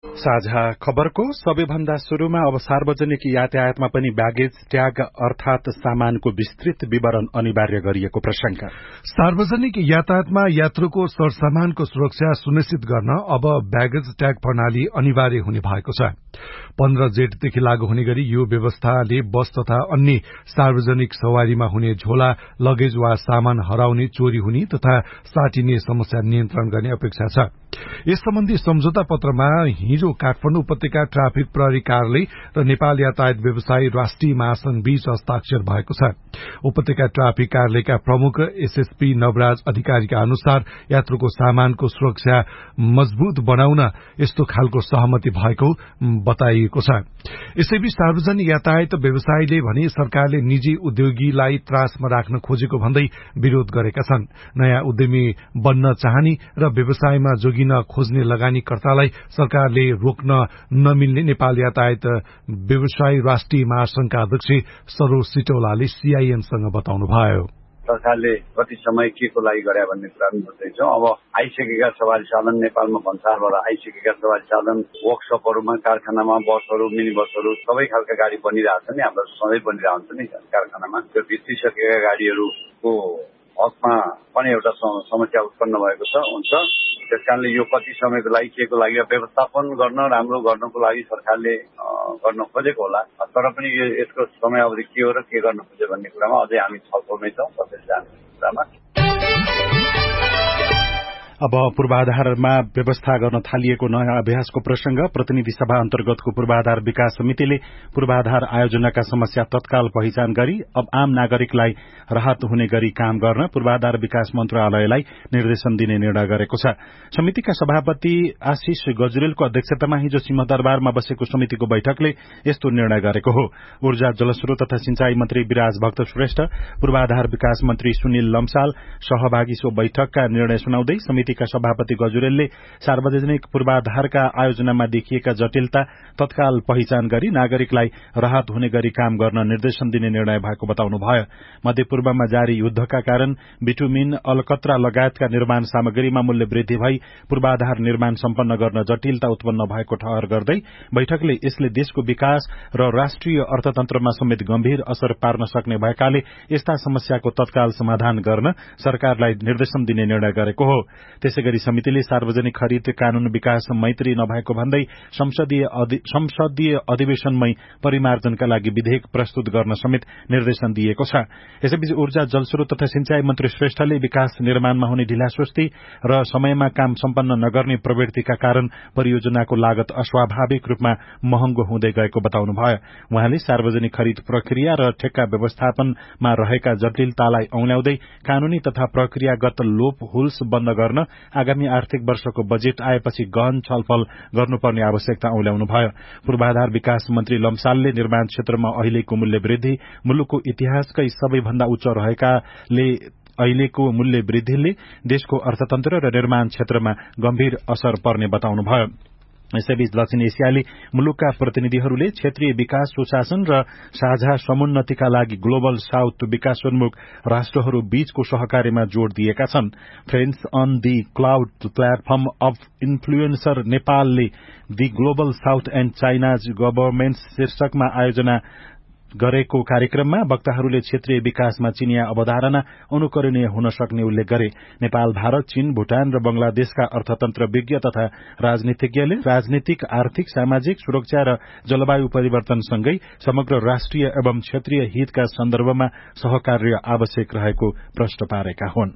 साझा खबरको सबैभन्दा शुरूमा अब सार्वजनिक यातायातमा पनि ब्यागेज ट्याग अर्थात सामानको विस्तृत विवरण अनिवार्य गरिएको प्रसंग। सार्वजनिक यातायातमा यात्रुको सरसामानको सुरक्षा सुनिश्चित गर्न अब ब्यागेज ट्याग प्रणाली अनिवार्य हुने भएको छ। 15 जेठदेखि लागू हुने गरी यो व्यवस्थाले बस तथा अन्य सार्वजनिक सवारीमा हुने झोला, लगेज वा सामान हराउने, चोरी हुने तथा साटिने समस्या नियन्त्रण गर्ने अपेक्षा छ। यस सम्बन्धी सम्झौता पत्रमा हिजो काठमाडौँ उपत्यका ट्राफिक प्रहरी कार्यालय र नेपाल यातायात व्यवसायी राष्ट्रिय महासंघ बीच हस्ताक्षर भएको छ। उपत्यका ट्राफिक कार्यालयका प्रमुख एसएसपी नवराज अधिकारीका अनुसार यात्रुको सामानको सुरक्षा मजबूत बनाउन यस्तो खालको सहमति भएको बताइएको छ। यसैबीच सार्वजनिक यातायात व्यवसायीले भने सरकारले निजी उद्योगीलाई त्रासमा राख्न खोजेको भन्दै विरोध गरेका छन्। नयाँ उद्यमी बन्न चाहने र व्यवसायमा जोगिन खोज्ने लगानीकर्तालाई सरकारले रोक्न नमिल्ने नेपाल यातायात व्यवसायी राष्ट्रिय महासंघका अध्यक्ष सरोज सिटौलाले सीआईएनसँग बताउनुभयो। सरकारले कति समय के को लागि गरे भन्ने कुरा पनि बुझ्दैछौँ। अब आइसकेका सवारी साधन नेपालमा भन्सारबाट आइसकेका सवारी साधन वर्कसपहरूमा, कारखानामा बसहरू, मिनी बसहरू सबै खालका गाडी बनिरहेछ नि, हाम्रो सधैँ बनिरहन्छ नि कारखानामा। त्यो बिर्सिसकेका गाडीहरूको हकमा पनि एउटा समस्या उत्पन्न भएको हुन्छ। त्यसकारणले यो कति समयको लागि के को लागि व्यवस्थापन गर्न राम्रो गर्नको लागि सरकारले गर्न खोजेको होला। तर पनि यसको समय अवधि के हो र के गर्न खोज्यो भन्ने कुरामा अझै हामी छलफलमै छौँ कसरी जाने कुरामा। अब पूर्वाधारमा व्यवस्था गर्न थालिएको नयाँ अभ्यासको प्रसंग। प्रतिनिधि सभा अन्तर्गतको पूर्वाधार विकास समितिले पूर्वाधार आयोजनाका समस्या तत्काल पहिचान गरी अब आम नागरिकलाई राहत हुने गरी काम गर्न पूर्वाधार विकास मन्त्रालयलाई निर्देशन दिने निर्णय गरेको छ। समितिका सभापति आशिष गजुरेलको अध्यक्षतामा हिजो सिंहदरबारमा बसेको समितिको बैठकले यस्तो निर्णय गरेको हो। ऊर्जा, जलस्रोत तथा सिंचाई मन्त्री विराज भक्त श्रेष्ठ, पूर्वाधार विकास मन्त्री सुनिल लम्साल सहभागी सो बैठकका निर्णय सुनाउँदै समितिका सभापति गजुरेलले सार्वजनिक पूर्वाधारका आयोजनामा देखिएका जटिलता तत्काल पहिचान गरी नागरिकलाई राहत हुने गरी काम गर्न निर्देशन दिने निर्णय भएको बताउनुभयो। मध्यपूर्वमा जारी युद्धका कारण बिटुमिन, अलकत्रा लगायतका निर्माण सामग्रीमा मूल्य वृद्धि भई पूर्वाधार निर्माण सम्पन्न गर्न जटिलता उत्पन्न भएको ठहर गर्दै बैठकले यसले देशको विकास र राष्ट्रिय अर्थतन्त्रमा समेत गम्भीर असर पार्न सक्ने भएकाले यस्ता समस्याको तत्काल समाधान गर्न सरकारलाई निर्देशन दिने निर्णय गरेको हो। त्यसैगरी समितिले सार्वजनिक खरिद कानून विकास मैत्री नभएको भन्दै संसदीय अधिवेशनमै परिमार्जनका लागि विधेयक प्रस्तुत गर्न समेत निर्देशन दिएको छ। यसैबीच ऊर्जा, जलस्रोत तथा सिंचाई मन्त्री श्रेष्ठले विकास निर्माणमा हुने ढिलासुस्ती र समयमा काम सम्पन्न नगर्ने प्रवृत्तिका कारण परियोजनाको लागत अस्वाभाविक रूपमा महँगो हुँदै गएको बताउनुभयो। उहाँले सार्वजनिक खरिद प्रक्रिया र ठेक्का व्यवस्थापनमा रहेका जटिलतालाई औल्याउँदै कानूनी तथा प्रक्रियागत लोप हुल्स बन्द गर्न आगामी आर्थिक वर्षको बजेट आएपछि गहन छलफल गर्नुपर्ने आवश्यकता औल्याउनुभयो। पूर्वाधार विकास मन्त्री लम्सालले निर्माण क्षेत्रमा अहिलेको मूल्य वृद्धि मुलुकको इतिहासकै सबैभन्दा उच्च रहेकाले अहिलेको मूल्य वृद्धिले देशको अर्थतन्त्र र निर्माण क्षेत्रमा गम्भीर असर पर्ने बताउनुभयो। यसैबीच दक्षिण एसियाली मुलुकका प्रतिनिधिहरूले क्षेत्रीय विकास, सुशासन र साझा समुन्नतिका लागि ग्लोबल साउथ विकासोन्मुख राष्ट्रहरू बीचको सहकार्यमा जोड़ दिएका छन्। Friends on the cloud platform of influencer नेपालले the global south and China's गभर्नमेन्ट्स शीर्षकमा आयोजना गरेको कार्यक्रममा वक्ताहरूले क्षेत्रीय विकासमा चिनिया अवधारणा अनुकरणीय हुन सक्ने उल्लेख गरे। नेपाल, भारत, चीन, भूटान र बंगलादेशका अर्थतन्त्रविज्ञ तथा राजनीतिज्ञले राजनीतिक, आर्थिक, सामाजिक सुरक्षा र जलवायु परिवर्तनसँगै समग्र राष्ट्रिय एवं क्षेत्रीय हितका सन्दर्भमा सहकार्य आवश्यक रहेको प्रश्न पारेका हुन्।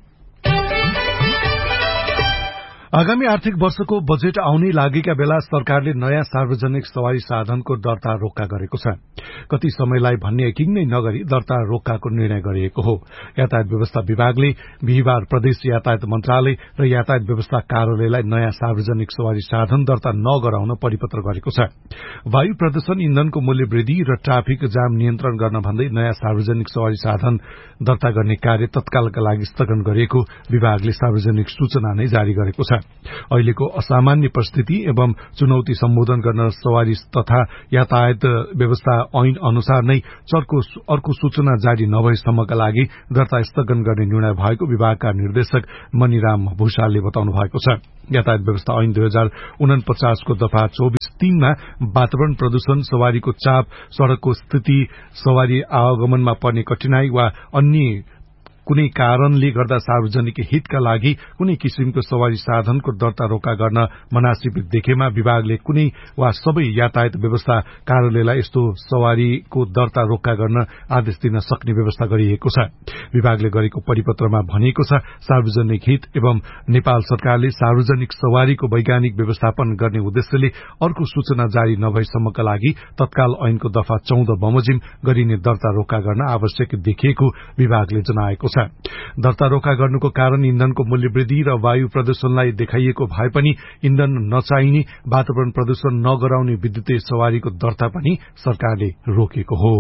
आगामी आर्थिक वर्षको बजेट आउनै लागेका बेला सरकारले नयाँ सार्वजनिक सवारी साधनको दर्ता रोक्का गरेको छ। कति समयलाई भन्ने यकिन नै नगरी दर्ता रोक्काको निर्णय गरिएको हो। यातायात व्यवस्था विभागले बिहिबार प्रदेश यातायात मन्त्रालय र यातायात व्यवस्था कार्यालयलाई नयाँ सार्वजनिक सवारी साधन दर्ता नगराउन परिपत्र गरेको छ। वायु प्रदूषण, इन्धनको मूल्य वृद्धि र ट्राफिक जाम नियन्त्रण गर्न भन्दै नयाँ सार्वजनिक सवारी साधन दर्ता गर्ने कार्य तत्कालका लागि स्थगन गरिएको विभागले सार्वजनिक सूचना नै जारी गरेको छ। अहिलेको असामान्य परिस्थिति एवं चुनौती सम्बोधन गर्न सवारी तथा यातायात व्यवस्था ऐन अनुसार नै अर्को सूचना जारी नभएसम्मका लागि दर्ता स्थगन गर्ने निर्णय भएको विभागका निर्देशक मणिराम भूषालले बताउनु भएको छ। यातायात व्यवस्था ऐन 2049 को दफा 24(3) मा वातावरण प्रदूषण, सवारीको चाप, सड़कको स्थिति, सवारी आवागमनमा पर्ने कठिनाई वा अन्य कुनै कारणले गर्दा सार्वजनिक हितका लागि कुनै किसिमको सवारी साधनको दर्ता रोका गर्न मनासिब देखेमा विभागले कुनै वा सबै यातायात व्यवस्था कार्यालयलाई यस्तो सवारीको दर्ता रोका गर्न आदेश दिन सक्ने व्यवस्था गरिएको छ। विभागले गरेको परिपत्रमा भनिएको छ, सार्वजनिक हित एवं नेपाल सरकारले सार्वजनिक सवारीको वैज्ञानिक व्यवस्थापन गर्ने उद्देश्यले अर्को सूचना जारी नभएसम्मका लागि तत्काल ऐनको दफा 14 बमोजिम गरिने दर्ता रोका गर्न आवश्यक देखिएको विभागले जनाएको छ। दर्ता रोका गर्नुको कारण इन्धनको मूल्य वृद्धि र वायु प्रदूषणलाई देखाइएको भए पनि इन्धन नचाहिने, वातावरण प्रदूषण नगराउने विद्युतीय सवारीको दर्ता पनि सरकारले रोकेको हो।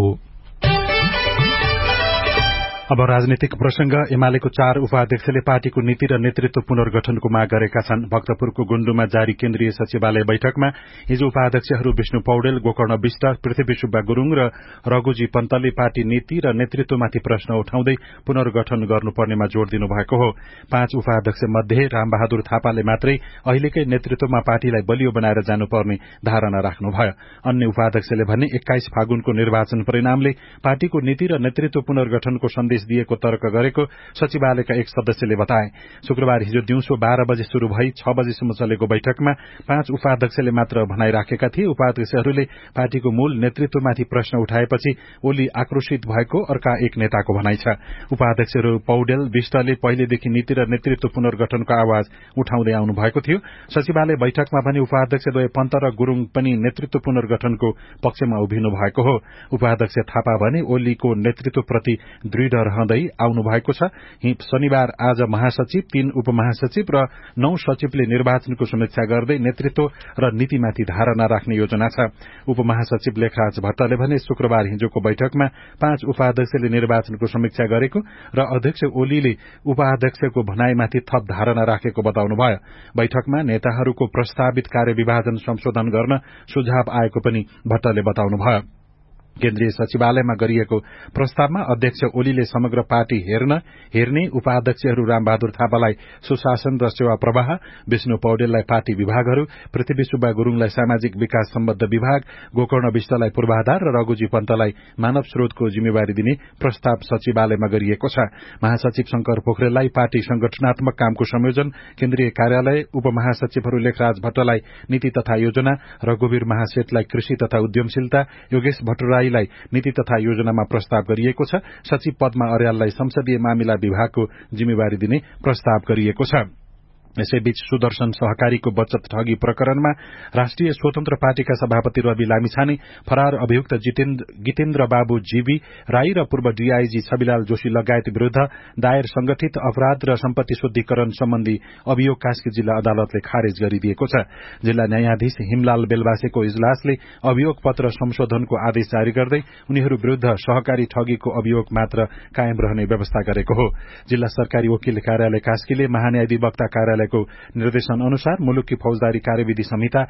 अब राजनीतिक प्रसंग। एमालेको 4 उपाध्यक्षले पार्टीको नीति र नेतृत्व पुनर्गठनको माग गरेका छन्। भक्तपुरको गुण्डुमा जारी केन्द्रीय सचिवालय बैठकमा हिजो उपाध्यक्षहरू विष्णु पौडेल, गोकर्ण विष्ट, पृथ्वी सुब्बा गुरूङ र रघुजी पन्तले पार्टी नीति र नेतृत्वमाथि प्रश्न उठाउँदै पुनर्गठन गर्नुपर्नेमा जोड़ दिनुभएको हो। 5 उपाध्यक्ष मध्ये रामबहादुर थापाले मात्रै अहिलेकै नेतृत्वमा पार्टीलाई बलियो बनाएर जानुपर्ने धारणा राख्नुभयो। अन्य उपाध्यक्षले भने 21 फागुनको निर्वाचन परिणामले पार्टीको नीति र नेतृत्व पुनर्गठनको सन्देश दिएको तर्क गरेको सचिवालयका एक सदस्यले बताए। शुक्रबार हिजो दिउँसो 12 बजे शुरू भई 6 बजेसम्म चलेको बैठकमा 5 उपाध्यक्षले मात्र भनाई राखेका थिए। उपाध्यक्षहरूले पार्टीको मूल नेतृत्वमाथि प्रश्न उठाएपछि ओली आक्रोशित भएको अर्का एक नेताको भनाई छ। उपाध्यक्षहरू पौडेल, विष्टले पहिलेदेखि नीति र नेतृत्व पुनर्गठनको आवाज उठाउँदै आउनु भएको थियो। सचिवालय बैठकमा भने उपाध्यक्षद्वय पन्त र गुरूङ पनि नेतृत्व पुनर्गठनको पक्षमा उभिनु भएको हो। उपाध्यक्ष थापा भने ओलीको नेतृत्वप्रति दृढ रहँदै आउनु भएको छ। शनिबार आज महासचिव, 3 उपमहासचिव र 9 सचिवले निर्वाचनको समीक्षा गर्दै नेतृत्व र नीतिमाथि धारणा राख्ने योजना छ। उपमहासचिव लेखराज भट्टले भने शुक्रबार हिजोको बैठकमा 5 उपाध्यक्षले निर्वाचनको समीक्षा गरेको र अध्यक्ष ओलीले उपाध्यक्षको भनाईमाथि थप धारणा राखेको बताउनुभयो। बैठकमा नेताहरूको प्रस्तावित कार्यविभाजन संशोधन गर्न सुझाव आएको पनि भट्टले बताउनुभयो। केन्द्रीय सचिवालयमा गरिएको प्रस्तावमा अध्यक्ष ओलीले समग्र पार्टी हेर्ने, उपाध्यक्षहरू रामबहादुर थापालाई सुशासन र सेवा प्रवाह, विष्णु पौडेललाई पार्टी विभागहरू, पृथ्वी सुब्बा गुरूङलाई सामाजिक विकास सम्बद्ध विभाग, गोकर्ण विष्टलाई पूर्वाधार र रघुजी पन्तलाई मानव स्रोतको जिम्मेवारी दिने प्रस्ताव सचिवालयमा गरिएको छ। महासचिव शंकर पोखरेललाई पार्टी संगठनात्मक कामको संयोजन, केन्द्रीय कार्यालय, उपमहासचिवहरू लेखराज भट्टलाई नीति तथा योजना, रघुवीर महासेठलाई कृषि तथा उद्यमशीलता, योगेश भट्टराई नीति तथा योजनामा प्रस्ताव गरिएको छ। सचिव पदमा अर्याललाई संसदीय मामिला विभागको जिम्मेवारी दिने प्रस्ताव गरिएको छ। यसैबीच सुदर्शन सहकारीको बचत ठगी प्रकरणमा राष्ट्रिय स्वतन्त्र पार्टीका सभापति रवि लामिछाने, फरार अभियुक्त गीतेन्द्र बाबु जीवी राई र पूर्व डीआईजी छविलाल जोशी लगायत विरूद्ध दायर संगठित अपराध र सम्पत्ति शुद्धिकरण सम्बन्धी अभियोग कास्की जिल्ला अदालतले खारेज गरिदिएको छ। जिल्ला न्यायाधीश हिमलाल बेलबासेको इजलासले अभियोग पत्र संशोधनको आदेश जारी गर्दै उनीहरू विरूद्ध सहकारी ठगीको अभियोग मात्र कायम रहने व्यवस्था गरेको हो। जिल्ला सरकारी वकिल कार्यालय कास्कीले महान्यायाधिवक्ता कार्यालयको निर्देशन अनुसार मुलुकी फौजदारी कार्यविधि संहिता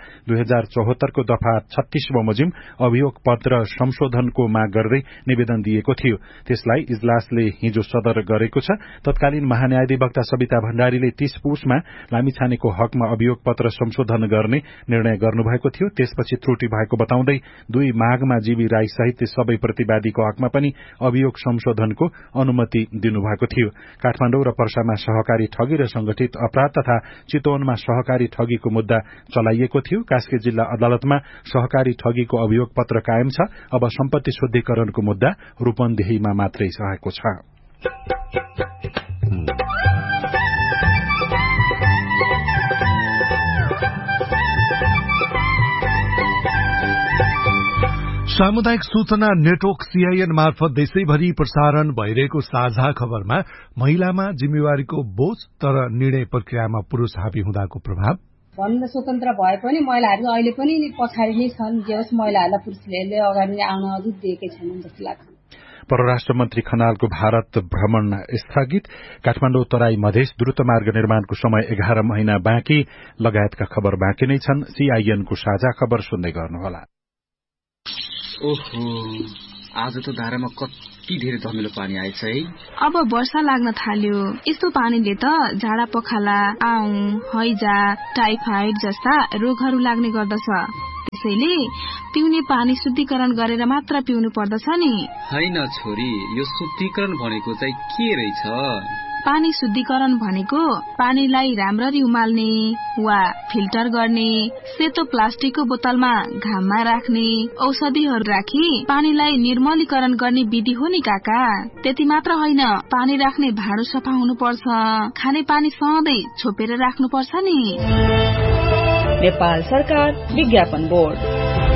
2074 को दफा 36 बमोजिम अभियोग पत्र संशोधनको माग गर्दै निवेदन दिएको थियो। त्यसलाई इजलासले हिजो सदर गरेको छ। तत्कालीन महान्यायाधिवक्ता सविता भण्डारीले 30 पुसमा लामिछानेको हकमा अभियोग पत्र संशोधन गर्ने निर्णय गर्नुभएको थियो। त्यसपछि त्रुटि भएको बताउँदै 2 माघमा जीवी राई सहित सबै प्रतिवादीको हकमा पनि अभियोग संशोधनको अनुमति दिनुभएको थियो। काठमाडौँ र पर्सामा सहकारी ठगी र संगठित अपराध तथा चितवनमा सहकारी ठगीको मुद्दा चलाइएको थियो। कास्की जिल्ला अदालतमा सहकारी ठगीको अभियोग पत्र कायम छ। अब सम्पत्ति शुद्धिकरणको मुद्दा रूपन्देहीमा मात्रै रहेको छ। सामुदायिक सूचना नेटवर्क सीआईएन मार्फत देशैभरि प्रसारण भइरहेको साझा खबरमा महिलामा जिम्मेवारीको बोझ तर निर्णय प्रक्रियामा पुरूष हावी हुँदाको प्रभाव। भन्न स्वतन्त्र भए पनि महिलाहरू अहिले पनि पछाडि नै छन्। जे होस् महिलाहरूलाई पुरुषले अगाडि आउन अझै दिएकै छैनन् जस्तो लाग्छ। परराष्ट्र मन्त्री खनालको भारत भ्रमण स्थगित, काठमाडौँ तराई मधेस द्रुत मार्ग निर्माणको समय 11 महिना बाँकी लगायतका खबर बाँकी नै छन्। सीआईएनको साझा खबर सुन्दै गर्नुहोला। ओहो, आज त धारामा कति धेरै धमिलो पानी आएछ है। अब वर्षा लाग्न थाल्यो। यस्तो पानीले त झाडा पखाला, आउँ, हैजा, टाइफाइड जस्ता रोगहरू लाग्ने गर्दछ। त्यसैले पिउने पानी शुद्धिकरण गरेर मात्र पिउनु पर्दछ नि। हैन छोरी, यो शुद्धिकरण भनेको चाहिँ के रहेछ? पानी शुद्धिकरण भनेको पानीलाई राम्ररी उमाल्ने वा फिल्टर गर्ने, सेतो प्लास्टिकको बोतलमा घाममा राख्ने, औषधिहरू राखी पानीलाई निर्मलीकरण गर्ने विधि हो नि काका। त्यति मात्र होइन, पानी राख्ने भाँडो सफा हुनुपर्छ, खाने पानी सधैँ छोपेर राख्नुपर्छ नि। नेपाल सरकार विज्ञापन बोर्ड।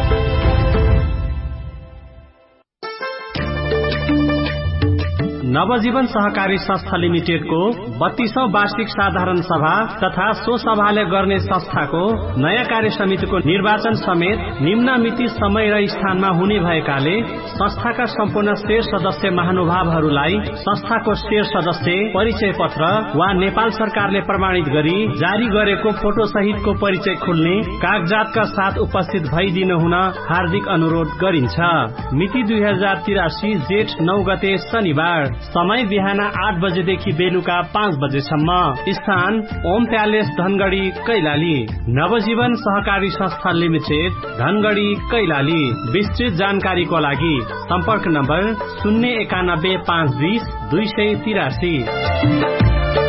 नवजीवन सहकारी संस्था लिमिटेडको 32औं वार्षिक साधारण सभा तथा सो सभाले गर्ने संस्थाको नयाँ कार्य समितिको निर्वाचन समेत निम्न मिति, समय र स्थानमा हुने भएकाले संस्थाका सम्पूर्ण शेयर सदस्य महानुभावहरूलाई संस्थाको शेयर सदस्य परिचय पत्र वा नेपाल सरकारले प्रमाणित गरी जारी गरेको फोटो सहितको परिचय खुल्ने कागजातका साथ उपस्थित भइदिनु हुन हार्दिक अनुरोध गरिन्छ। मिति 2083 जेठ 9 गते शनिबार। समय बिहान 8 बजेदेखि बेलुका 5 बजेसम्म। स्थान ओम प्यालेस धनगढ़ी कैलाली। नवजीवन सहकारी संस्था लिमिटेड धनगढ़ी कैलाली। विस्तृत जानकारीको लागि सम्पर्क नम्बर 091 520 283।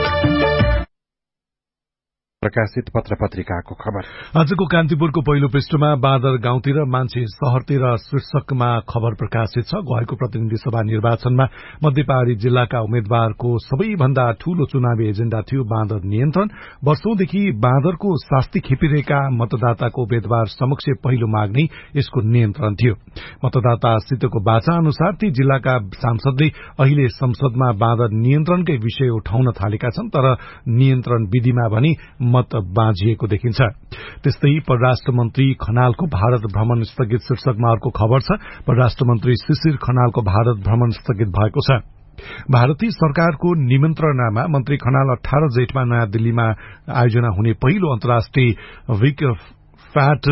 प्रकाशित पत्र पत्रिकाको खबर। आजको कान्तिपुरको पहिलो पृष्ठमा बाँदर गाउँतिर मान्छे शहरतिर शीर्षकमा खबर प्रकाशित छ। गएको प्रतिनिधि सभा निर्वाचनमा मध्य पहाड़ी जिल्लाका उम्मेद्वारको सबैभन्दा ठूलो चुनावी एजेण्डा थियो बाँदर नियन्त्रण। वर्षौंदेखि बाँदरको शास्ति खेपिरहेका मतदाताको उम्मेद्वार समक्ष पहिलो माग नै यसको नियन्त्रण थियो। मतदातासितको बाचा अनुसार ती जिल्लाका सांसदले अहिले संसदमा बाँदर नियन्त्रणकै विषय उठाउन थालेका छन्, तर नियन्त्रण विधिमा भने मत बाँझिएको देखिन्छ। त्यस्तै परराष्ट्र मन्त्री खनालको भारत भ्रमण स्थगित शीर्षकमा अर्को खबर छ। परराष्ट्र मन्त्री शिशिर खनालको भारत भ्रमण स्थगित भएको छ। भारतीय सरकारको निमन्त्रणामा मन्त्री खनाल 18 जेठमा नयाँ दिल्लीमा आयोजना हुने पहिलो अन्तर्राष्ट्रिय विक फ्याट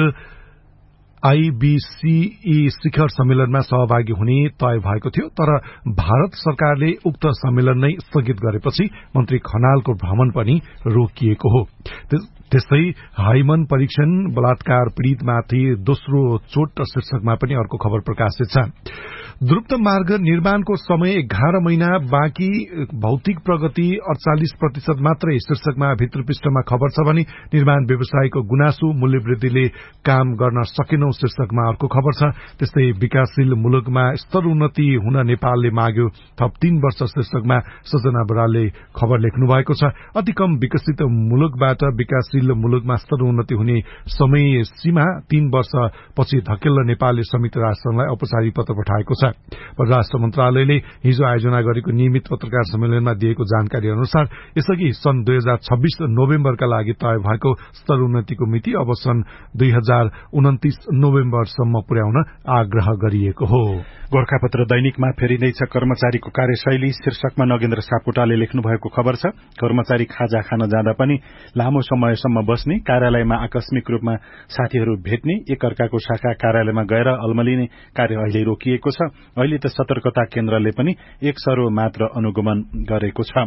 आईबीसीई शिखर सम्मेलनमा सहभागी हुने तय भएको थियो, तर भारत सरकारले उक्त सम्मेलन नै स्थगित गरेपछि मन्त्री खनालको भ्रमण पनि रोकिएको हो। त्यस्तै हाइमन परीक्षण बलात्कार पीड़ितमाथि दोस्रो चोट शीर्षकमा पनि अर्को खबर प्रकाशित छ। द्रुत मार्ग निर्माणको समय 11 महिना बाँकी, भौतिक प्रगति 48% मात्रै शीर्षकमा भित्र पृष्ठमा खबर छ भने निर्माण व्यवसायको गुनासो मूल्य वृद्धिले काम गर्न सकेनौ शीर्षकमा अर्को खबर छ। त्यस्तै विकासशील मुलुकमा स्तर उन्नति हुन नेपालले माग्यो थप 3 वर्ष शीर्षकमा सजना बरालले खबर लेख्नु भएको छ। अति कम विकसित मुलुकबाट विकासशील मुलुकमा स्तर उन्नति हुने समय सीमा 3 वर्ष पछि धकेल्न नेपालले संयुक्त राष्ट्रसंघलाई औपचारिक पत्र पठाएको छ। परराष्ट्र मन्त्रालयले हिजो आयोजना गरेको नियमित पत्रकार सम्मेलनमा दिएको जानकारी अनुसार यसअघि सन् 2026 नोभेम्बरका लागि तय भएको स्तर उन्नतिको मिति अब सन् 2029 नोभेम्बरसम्म पुर्याउन आग्रह गरिएको हो। गोर्खापत्र दैनिकमा फेरिँदैछ कर्मचारीको कार्यशैली शीर्षकमा नगेन्द्र सापकोटाले लेख्नु भएको खबर छ। कर्मचारी खाजा खान जाँदा पनि लामो समयसम्म बस्ने, कार्यालयमा आकस्मिक रूपमा साथीहरू भेट्ने, एकअर्काको शाखा कार्यालयमा गएर अल्मलिने कार्य अहिले रोकिएको छ। अहिले त सतर्कता केन्द्रले पनि एक सरो मात्र अनुगमन गरेको छ।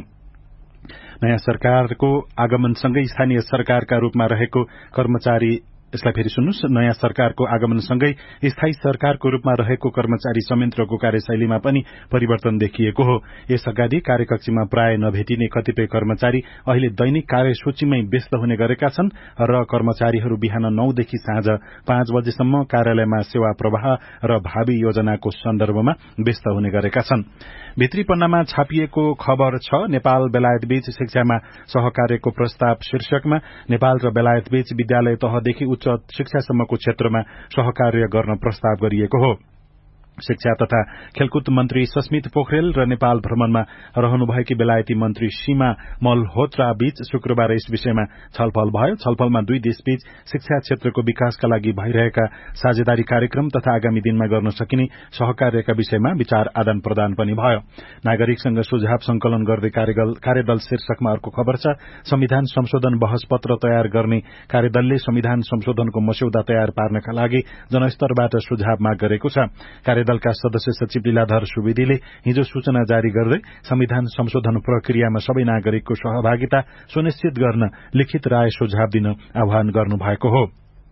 नयाँ सरकारको आगमनसँगै स्थानीय सरकारका रूपमा रहेको कर्मचारी, यसलाई फेरि सुन्नुस्, नयाँ सरकारको आगमनसँगै स्थायी सरकारको रूपमा रहेको कर्मचारी संयन्त्रको कार्यशैलीमा पनि परिवर्तन देखिएको हो। यसअगाडि कार्यकक्षमा प्राय नभेटिने कतिपय कर्मचारी अहिले दैनिक कार्यसूचीमै व्यस्त हुने गरेका छन् र कर्मचारीहरू बिहान 9 देखि साँझ 5 बजेसम्म कार्यालयमा सेवा प्रवाह र भावी योजनाको सन्दर्भमा व्यस्त हुने गरेका छन्। भित्री पन्नामा छापिएको खबर छ। नेपाल बेलायत बीच शिक्षामा सहकार्यको प्रस्ताव शीर्षकमा नेपाल र बेलायत बीच विद्यालय तहदेखि उच्च शिक्षासम्मको क्षेत्रमा सहकार्य गर्न प्रस्ताव गरिएको हो। शिक्षा तथा खेलकुद मन्त्री सस्मित पोखरेल र नेपाल भ्रमणमा रहनुभएकी बेलायती मन्त्री सीमा मल्होत्रा बीच शुक्रबार यस विषयमा छलफल भयो। छलफलमा दुई देशबीच शिक्षा क्षेत्रको विकासका लागि भइरहेका साझेदारी कार्यक्रम तथा आगामी दिनमा गर्न सकिने सहकार्यका विषयमा विचार आदान प्रदान पनि भयो। नागरिकसँग सुझाव संकलन गर्दै कार्यदल शीर्षकमा अर्को खबर छ। संविधान संशोधन बहस पत्र तयार गर्ने कार्यदलले संविधान संशोधनको मस्यौदा तयार पार्नका लागि जनस्तरबाट सुझाव माग गरेको छ। दलका सदस्य सचिव लीलाधर सुवेदीले हिजो सूचना जारी गर्दै संविधान संशोधन प्रक्रियामा सबै नागरिकको सहभागिता सुनिश्चित गर्न लिखित राय सुझाव दिन आह्वान गर्नुभएको हो।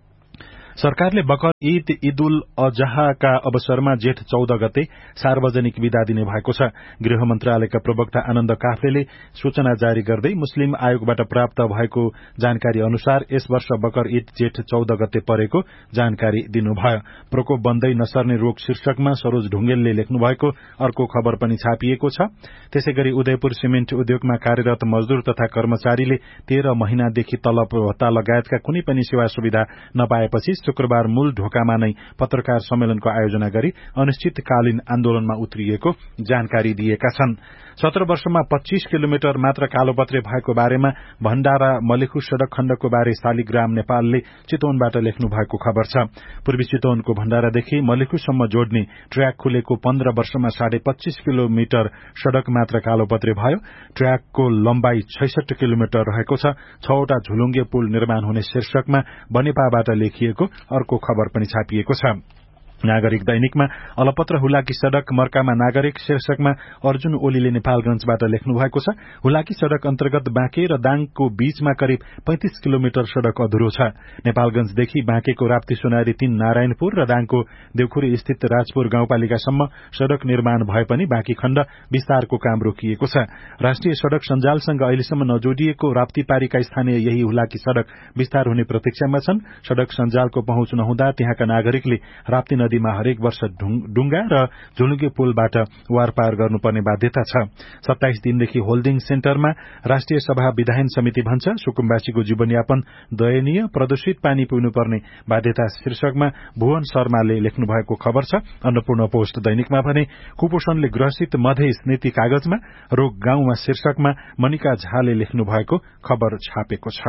सरकारले बकर ईद उल अजहाका अवसरमा जेठ 14 गते सार्वजनिक विदा दिने भएको छ। गृह मन्त्रालयका प्रवक्ता आनन्द काफ्लेले सूचना जारी गर्दै मुस्लिम आयोगबाट प्राप्त भएको जानकारी अनुसार यस वर्ष बकर ईद जेठ 14 गते परेको जानकारी दिनुभयो। प्रकोप बन्दै नसर्ने रोग शीर्षकमा सरोज ढुंगेलले लेख्नु भएको अर्को खबर पनि छापिएको छ। त्यसैगरी उदयपुर सिमेन्ट उद्योगमा कार्यरत मजदूर तथा कर्मचारीले 13 महिनादेखि तलब भत्ता लगायतका कुनै पनि सेवा सुविधा नपाएपछि शुक्रबार मूल ढोकामा नै पत्रकार सम्मेलनको आयोजना गरी अनिश्चितकालीन आन्दोलनमा उत्रिएको जानकारी दिएका छन्। 17 वर्षमा 25 किलोमिटर मात्र कालोपत्रे भएको बारेमा भण्डारा मलेखु सड़क खण्डको बारे शालिग्राम नेपालले चितवनबाट लेख्नु भएको खबर छ। पूर्वी चितवनको भण्डारादेखि मलेखुसम्म जोड्ने ट्र्याक खुलेको 15 वर्षमा 25.5 किलोमिटर सड़क मात्र कालोपत्रे भयो। ट्र्याकको लम्बाई 66 किलोमिटर रहेको छ। 6वटा झुलुङ्गे पुल निर्माण हुने शीर्षकमा बनेपाबाट लेखिएको अर्को खबर पनि छापिएको छ। नागरिक दैनिकमा अलपत्र हुलाकी सड़क मर्कामा नागरिक शीर्षकमा अर्जुन ओलीले नेपालगंजबाट लेख्नु भएको छ। हुलाकी सड़क अन्तर्गत बाँके र दाङको बीचमा करिब 35 किलोमिटर सड़क अधुरो छ। नेपालगंजदेखि बाँकेको राप्ती सुनारी 3 नारायणपुर र दाङको देउखुरी स्थित राजपुर गाउँपालिकासम्म सड़क निर्माण भए पनि बाँकी खण्ड विस्तारको काम रोकिएको छ। राष्ट्रिय सड़क सञ्जालसँग अहिलेसम्म नजोडिएको राप्ती पारीका स्थानीय यही हुलाकी सड़क विस्तार हुने प्रतीक्षामा छन्। सड़क सञ्जालको पहुँच नहुँदा त्यहाँका नागरिकले राप्ती नदीमा हरेक वर्ष डुंगा र झुलुङ्गे पुलबाट वारपार गर्नुपर्ने बाध्यता छ। 27 दिनदेखि होल्डिङ सेन्टरमा राष्ट्रिय सभा विधायन समिति भन्छ सुकुम्बासीको जीवनयापन दयनीय, प्रदूषित पानी पिउनुपर्ने बाध्यता शीर्षकमा भुवन शर्माले लेख्नु भएको खबर छ। अन्नपूर्ण पोस्ट दैनिकमा भने कुपोषणले ग्रसित मधेस नीति कागजमा रोग गाउँमा शीर्षकमा मनिका झाले लेख्नु भएको खबर छापेको छ।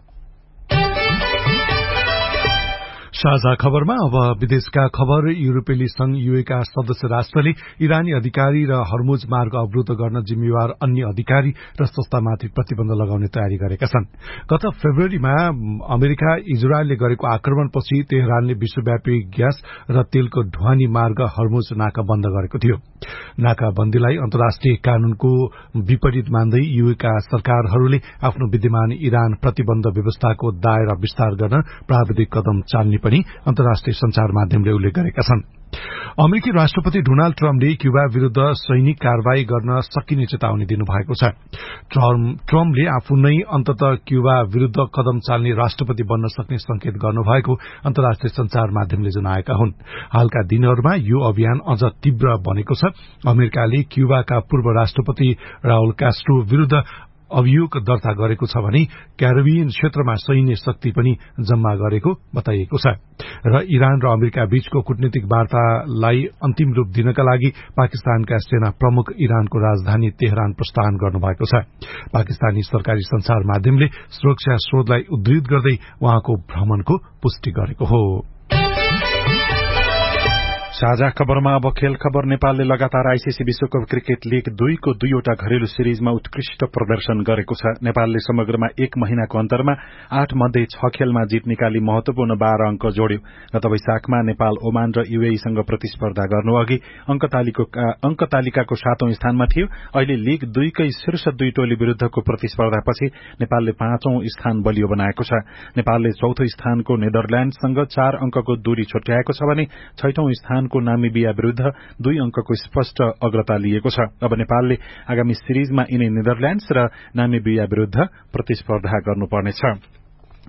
साझा खबरमा अब विदेशका खबर। युरोपेली संघ यूएका सदस्य राष्ट्रले इरानी अधिकारी र हर्मुज मार्ग अवरूद्ध गर्न जिम्मेवार अन्य अधिकारी र संस्थामाथि प्रतिबन्ध लगाउने तयारी गरेका छन्। गत फेब्रुअरीमा अमेरिका इजरायलले गरेको आक्रमणपछि तेहरानले विश्वव्यापी ग्यास र तेलको ढुवानी मार्ग हर्मुज नाका बन्द गरेको थियो। नाकाबन्दीलाई अन्तर्राष्ट्रिय कानूनको विपरीत मान्दै यूएका सरकारहरूले आफ्नो विद्यमान इरान प्रतिबन्ध व्यवस्थाको दायरा विस्तार गर्न प्राविधिक कदम चाल्ने पनि अन्तर्राष्ट्रिय संचार माध्यमले उल्लेख गरेका छन्। अमेरिकी राष्ट्रपति डोनाल्ड ट्रम्पले क्यूबा विरूद्ध सैनिक कारवाही गर्न सकिने चेतावनी दिनुभएको छ। ट्रम्पले आफू नै अन्ततः क्यूबा विरूद्ध कदम चाल्ने राष्ट्रपति बन्न सक्ने संकेत गर्नुभएको अन्तर्राष्ट्रिय संचार माध्यमले जनाएका हुन्। हालका दिनहरूमा यो अभियान अझ तीव्र बनेको छ। अमेरिकाले क्यूबाका पूर्व राष्ट्रपति राउल कास्ट्रो विरूद्ध अभियोग दर्ता गरेको छ भने क्यारिबियन क्षेत्रमा सैन्य शक्ति पनि जम्मा गरेको बताइएको छ। र इरान र अमेरिका बीचको कूटनीतिक वार्तालाई अन्तिम रूप दिनका लागि पाकिस्तानका सेना प्रमुख इरानको राजधानी तेहरान प्रस्थान गर्नुभएको छ। पाकिस्तानी सरकारी संचार माध्यमले सुरक्षा स्रोतलाई उद्धृत गर्दै उहाँको भ्रमणको पुष्टि गरेको हो। साझा खबरमा अब खेल खबर। नेपालले लगातार आईसीसी विश्वकप क्रिकेट लीग 2 को 2वटा घरेलु सिरिजमा उत्कृष्ट प्रदर्शन गरेको छ। नेपालले समग्रमा 1 महिनाको अन्तरमा 8 मध्ये 6 खेलमा जित निकाली महत्वपूर्ण 12 अंक जोड्यो। गत वैशाखमा नेपाल ओमान र यूएईसँग प्रतिस्पर्धा गर्नुअघि अंक तालिकाको 7औं स्थानमा थियो। अहिले लीग 2 कै शीर्ष 2 टोली विरूद्धको प्रतिस्पर्धापछि नेपालले 5औं स्थान बलियो बनाएको छ। नेपालले 4थो स्थानको नेदरल्याण्डसँग 4 अंकको दूरी छुट्याएको छ भने 6औं स्थान को नामिबिया विरूद्ध 2 अंकको स्पष्ट अग्रता लिएको छ। अब नेपालले आगामी सिरिजमा यिनै नेदरल्याण्ड्स र नामिबिया विरूद्ध प्रतिस्पर्धा गर्नुपर्नेछ।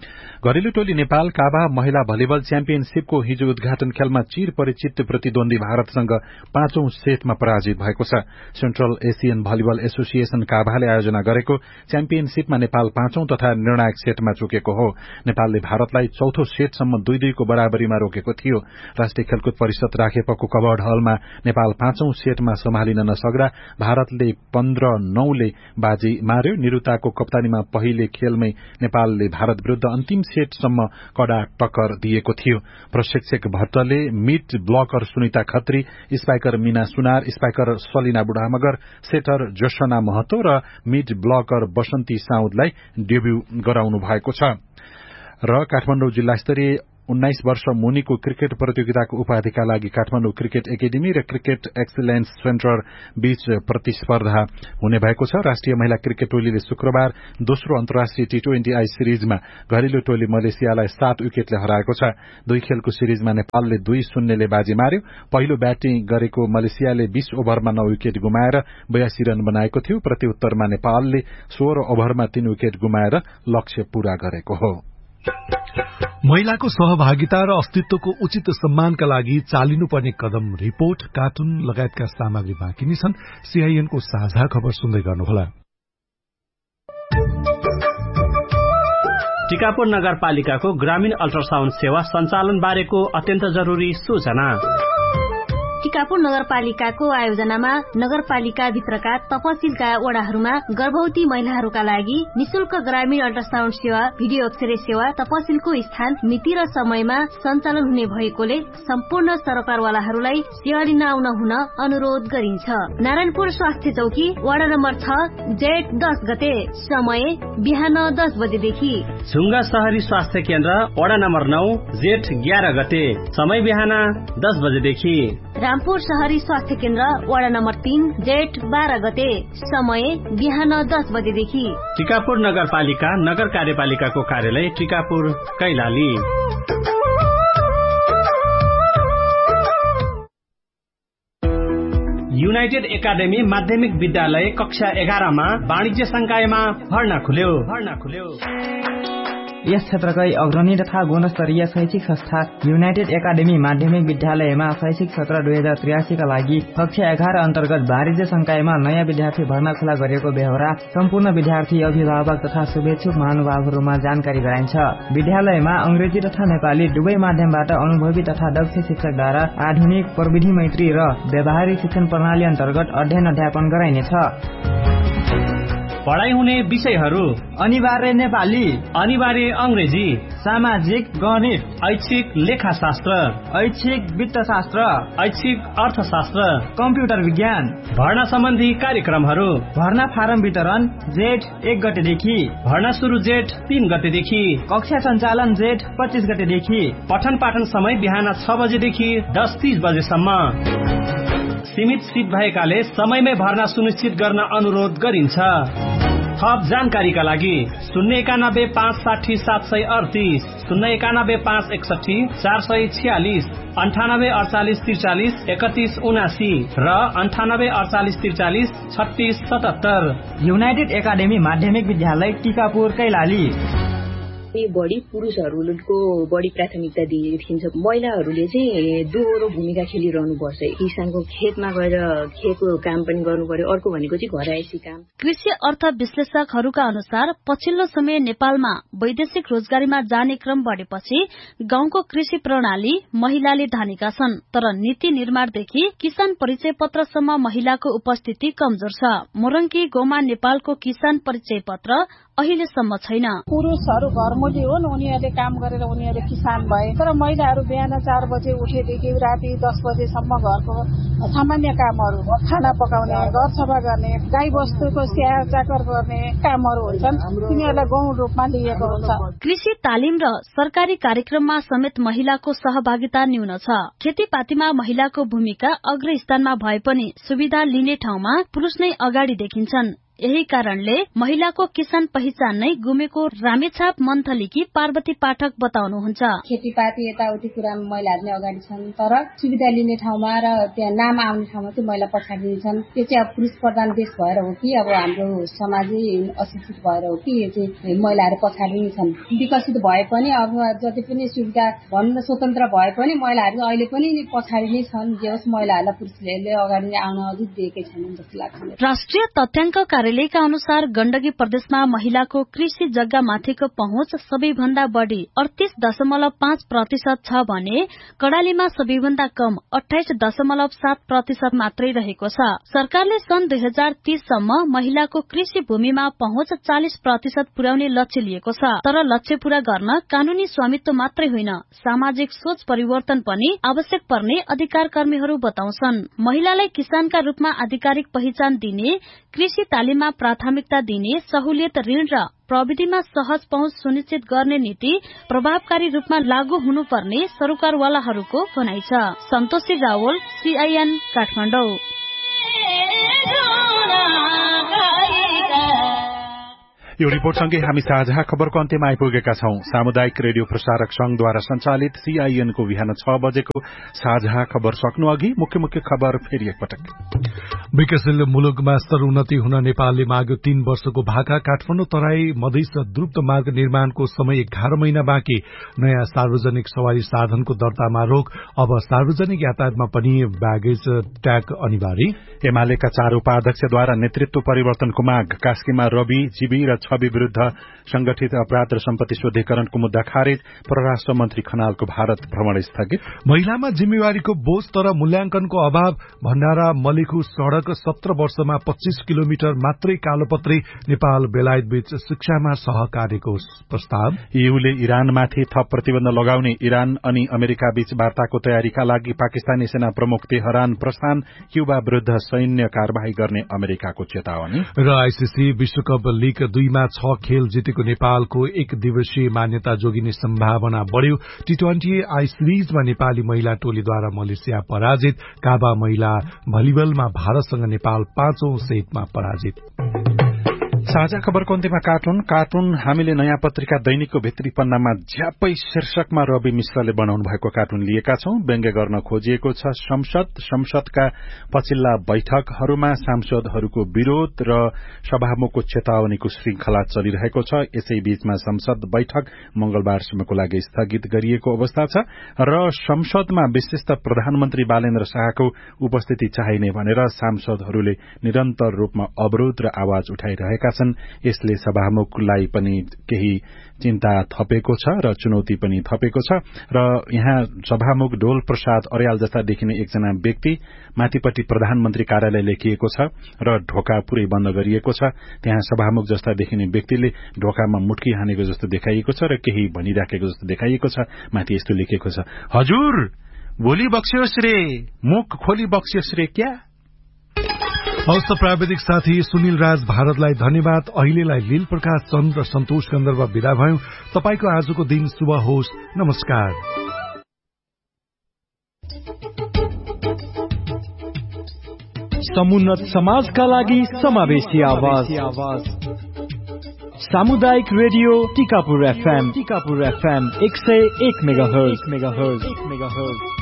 घरेलु टोली नेपाल काबा महिला भलिबल च्याम्पियनशीपको हिजो उद्घाटन खेलमा चिर परिचित प्रतिद्वन्दी भारतसँग 5औं सेटमा पराजित भएको छ। सेन्ट्रल एशियन भलिबल एसोसिएशन काबाले आयोजना गरेको च्याम्पियनशीपमा नेपाल 5औं तथा निर्णायक सेटमा चुकेको हो। नेपालले भारतलाई चौथो सेटसम्म 2-2 को बराबरीमा रोकेको थियो। राष्ट्रिय खेलकुद परिषद राखेपको कवर्ड हलमा नेपाल 5औं सेटमा सम्हालिन नसक्दा भारतले 15-9 ले बाजी मार्यो। निरुताको कप्तानीमा पहिले खेलमै नेपालले भारत विरूद्ध अन्तिम सेटसम्म कडा टक्कर दिएको थियो। प्रशिक्षक भट्टले mid blocker Sunita Khatri, spiker Meena सुनार, स्पाइकर सलिना बुढामगर, सेटर जोशना महतो र मिड ब्लकर बसन्ती साउदलाई डेब्यू गराउनु भएको छ। र काठमाडौँ जिल्ला स्तरीय 19 वर्ष मुनिको क्रिकेट प्रतियोगिताको उपाधिका लागि काठमाडौँ क्रिकेट एकेडेमी र क्रिकेट एक्सिलेन्स सेन्टर बीच प्रतिस्पर्धा हुने भएको छ। राष्ट्रिय महिला क्रिकेट टोलीले शुक्रबार दोस्रो अन्तर्राष्ट्रिय T20I सिरिजमा घरेलु टोली मलेसियालाई 7 विकेटले हराएको छ। 2 खेलको सिरिजमा नेपालले 2-0 ले बाजी मार्यो। पहिलो ब्याटिङ गरेको मलेसियाले 20 ओभरमा 9 विकेट गुमाएर 82 रन बनाएको थियो। प्रत्युत्तरमा नेपालले 16 ओभरमा 3 विकेट गुमाएर लक्ष्य पूरा गरेको हो। महिलाको सहभागिता र अस्तित्वको उचित सम्मानका लागि चालिनुपर्ने कदम रिपोर्ट, कार्टुन लगायतका सामग्री बाँकी नै छन्। सीआईएनको साझा खबर सुन्दै गर्नुहोला। टिकापुर नगरपालिकाको ग्रामीण अल्ट्रासाउण्ड सेवा सञ्चालन बारेको अत्यन्त जरुरी सूचना। टिकापुर नगरपालिकाको आयोजनामा नगरपालिका भित्रका तपसिलका वडाहरूमा गर्भवती महिलाहरूका लागि निशुल्क ग्रामीण अल्ट्रासाउण्ड सेवा, भिडियो एक्सरे सेवा तपसिलको स्थान, मिति र समयमा सञ्चालन हुने भएकोले सम्पूर्ण सरकारवालाहरूलाई सेवा लिन आउन हुन अनुरोध गरिन्छ। नारायणपुर स्वास्थ्य चौकी वडा नम्बर 6 जेठ 10 गते, समय बिहान 10 बजेदेखि। झुङ्गा शहरी स्वास्थ्य केन्द्र वडा नम्बर 9 जेठ 11 गते, समय बिहान 10 बजेदेखि। रामपुर शहरी स्वास्थ्य केन्द्र वडा नम्बर 3 जेठ 12 गते, समय बिहान 10 बजेदेखि। टिकापुर नगरपालिका नगर कार्यपालिकाको कार्यालय टिकापुर कैलाली। युनाइटेड एकाडेमी माध्यमिक विद्यालय कक्षा 11 मा वाणिज्य संकायमा भर्ना खुल्यो। यस क्षेत्रकै अग्रणी तथा गुणस्तरीय शैक्षिक संस्था युनाइटेड एकाडेमी माध्यमिक विद्यालयमा शैक्षिक सत्र 2083 का लागि कक्षा 11 अन्तर्गत वाणिज्य संकायमा नयाँ विद्यार्थी भर्ना खुला गरिएको बेहोरा सम्पूर्ण विद्यार्थी, अभिभावक तथा शुभेच्छुक महानुभावहरूमा जानकारी गराइन्छ। विद्यालयमा अंग्रेजी तथा नेपाली दुवै माध्यमबाट अनुभवी तथा दक्ष शिक्षकद्वारा आधुनिक प्रविधि मैत्री र व्यावहारिक शिक्षण प्रणाली अन्तर्गत अध्ययन अध्यापन गराइनेछ। पढाइ हुने विषयहरू: अनिवार्य नेपाली, अनिवार्य अंग्रेजी, सामाजिक गणित, ऐच्छिक लेखाशास्त्र, ऐच्छिक वित्तशास्त्र, ऐच्छिक अर्थशास्त्र, कम्प्युटर विज्ञान। भर्ना सम्बन्धी कार्यक्रमहरू: भर्ना फारम वितरण जेठ 1 गतेदेखि, भर्ना सुरु जेठ 3 गतेदेखि, कक्षा सञ्चालन जेठ 25 गतेदेखि। पठन पाठन समय बिहान 6 बजेदेखि 10:30 बजेसम्म। सीमित सीट भएकाले समयमै भर्ना सुनिश्चित गर्न अनुरोध गरिन्छ। थप जानकारीका लागि 091 560 738, 091 561 446, 98 48 43 31 79 र 98 48 43 36 77। युनाइटेड एकाडेमी माध्यमिक विद्यालय टिकापुर कैलाली। बढी पुरुषहरूको बढी प्राथमिकता देखिन्छ। महिलाहरूले चाहिँ दोहोरो भूमिका खेलिरहनु पर्छ। किसानको खेतमा गएर खेतको काम पनि गर्नु पर्यो, अर्को भनेको चाहिँ घरआइसी काम। कृषि अर्थ विश्लेषकहरूका अनुसार पछिल्लो समय नेपालमा वैदेशिक रोजगारीमा जाने क्रम बढेपछि गाउँको कृषि प्रणाली महिलाले धानेका छन्। तर नीति निर्माणदेखि किसान परिचय पत्रसम्म महिलाको उपस्थिति कमजोर छ। मोरङ्गी गोमा नेपालको किसान परिचय पत्र अहिलेसम्म छैन। पुरुषहरू घरमुली हुन्, उनीहरूले काम गरेर उनीहरू किसान भए, तर महिलाहरू बिहान 4 बजे उठेदेखि राति 10 बजेसम्म घरको सामान्य कामहरू, खाना पकाउने, घर सफा गर्ने, गाई बस्तुको स्याहार चाकर गर्ने कामहरू हुन्छन्, तिनीहरूलाई गौण रूपमा लिएको हुन्छ। कृषि तालिम र सरकारी कार्यक्रममा समेत महिलाको सहभागिता न्यून छ। खेतीपातीमा महिलाको भूमिका अग्र स्थानमा भए पनि सुविधा लिने ठाउँमा पुरुष नै अगाडि देखिन्छन्। यही कारणले महिलाको किसान पहिचान नै गुमेको रामेछाप मन्थलीकी पार्वती पाठक बताउनुहुन्छ। खेतीपाती यताउति कुरामा महिलाहरू नै अगाडि छन्, तर सुविधा लिने ठाउँमा र त्यहाँ नाम आउने ठाउँमा चाहिँ महिला पछाडि छन्। यो चाहिँ अब पुरुष प्रधान देश भएर हो कि अब हाम्रो समाजै अशिक्षित भएर हो कि यो चाहिँ महिलाहरू पछाडि नै छन्। विकसित भए पनि अब जति पनि सुविधा भन्न स्वतन्त्र भए पनि महिलाहरू अहिले पनि पछाडि नै छन्। जे होस् महिलाहरूलाई पुरुषले अगाडि नै आउन अझै दिएकै छैनन् जस्तो लाग्छ। राष्ट्रिय तथ्याङ्क कार्यालयका अनुसार गण्डकी प्रदेशमा महिलाको कृषि जग्गामाथिको पहुँच सबैभन्दा बढ़ी 38.5% छ भने कडालीमा सबैभन्दा कम 28.7% मात्रै रहेको छ। सरकारले सन् 2030 सम्म महिलाको कृषि भूमिमा पहुँच 40% पुर्याउने लक्ष्य लिएको छ। तर लक्ष्य पूरा गर्न कानूनी स्वामित्व मात्रै होइन, सामाजिक सोच परिवर्तन पनि आवश्यक पर्ने अधिकार कर्मीहरू बताउँछन्। महिलालाई किसानका रूपमा आधिकारिक पहिचान दिने, कृषि तालिममा प्राथमिकता दिने, सहुलियत ऋण र प्रविधिमा सहज पहुँच सुनिश्चित गर्ने नीति प्रभावकारी रूपमा लागू हुनुपर्ने सरोकारवालाहरूको भनाइ छ। सन्तोषी रावल, CIN काठमाडौँ। यो रिपोर्टसँगै हामी साझा खबरको अन्त्यमा आइपुगेका छौं। सामुदायिक रेडियो प्रसारक संघद्वारा संचालित CIN को बिहान 6 बजेको साझा खबर सक्नु अघि मुख्य मुख्य खबर फेरि एकपटक। विकासशील मुलुकमा स्तरोन्नति हुन नेपालले माग्यो 3 वर्षको भाका। काठमाडौँ तराई मधेस द्रुत मार्ग निर्माणको समय 11 महिना बाँकी। नयाँ सार्वजनिक सवारी साधनको दर्तामा रोक। अब सार्वजनिक यातायातमा पनि ब्यागेज ट्याग अनिवार्य। एमालेका 4 उपाध्यक्षद्वारा नेतृत्व परिवर्तनको माग। कास्कीमा रवि, जीवी र छवि विरूद्ध संगठित अपराध र सम्पत्ति शुद्धिकरणको मुद्दा खारेज। परराष्ट्र मन्त्री खनालको भारत भ्रमण स्थगित। महिलामा जिम्मेवारीको बोझ तर मूल्याङ्कनको अभाव। भण्डारा मलेखु सड़क 17 वर्षमा 25 किलोमिटर मात्रै कालोपत्री। नेपाल बेलायत बीच शिक्षामा सहकार्यको प्रस्ताव। ईयूले इरानमाथि थप प्रतिबन्ध लगाउने। इरान अनि अमेरिका बीच वार्ताको तयारीका लागि पाकिस्तानी सेना प्रमुख तेहरान प्रस्थान। क्यूबा विरूद्ध सैन्य कार्यवाही गर्ने अमेरिकाको चेतावनी। र आईसीसी विश्वकप लीग 2 मा 6 खेल जितेको नेपालको 1 दिवसीय मान्यता जोगिने सम्भावना बढ़्यो। T20 आई सिरिजमा नेपाली महिला टोलीद्वारा मलेसिया पराजित। काबा महिला भलिबलमा भारतसँग नेपाल 5औं सेटमा पराजित। साझा खबरको अन्त्यमा कार्टुन हामीले नयाँ पत्रिका दैनिकको भित्री पन्नामा झ्यापै शीर्षकमा रवि मिश्रले बनाउनु भएको कार्टुन लिएका छौं। व्यङ्ग्य गर्न खोजिएको छ संसदका पछिल्ला बैठकहरूमा सांसदहरूको विरोध र सभामुखको चेतावनीको श्रृंखला चलिरहेको छ। यसै बीचमा संसद बैठक मंगलबारसम्मको लागि स्थगित गरिएको अवस्था छ र संसदमा विशिष्ट प्रधानमन्त्री बालेन्द्र शाहको उपस्थिति चाहिने भनेर सांसदहरूले निरन्तर रूपमा अवरोध र आवाज उठाइरहेका छन्। यसले सभामुखलाई पनि केही चिन्ता थपेको छ र चुनौती पनि थपेको छ र यहाँ सभामुख ढोल प्रसाद अर्याल जस्ता देखिने एकजना व्यक्ति, माथिपट्टि प्रधानमन्त्री कार्यालय लेखिएको छ र ढोका पुरै बन्द गरिएको छ। त्यहाँ सभामुख जस्ता देखिने व्यक्तिले ढोकामा मुट्की हानेको जस्तो देखाइएको छ र केही भनिराखेको जस्तो देखाइएको छ। माथि यस्तो लेखिएको छ, हजुर भोलि बक्सियोस् रे, मुख खोली बक्सियोस् रे क्या। हस्त प्राविधिक साथी सुनिल राज भारतलाई धन्यवाद। अहिलेलाई लील प्रकाश चन्द र सन्तोष गन्धर्व विदा भयौं। तपाईको आजको दिन शुभ होस्। नमस्कार। समुन्नत समाजका लागि समावेशी आवाज। सामुदायिक रेडियो टिकापुर FM 101 मेगाहर्ज।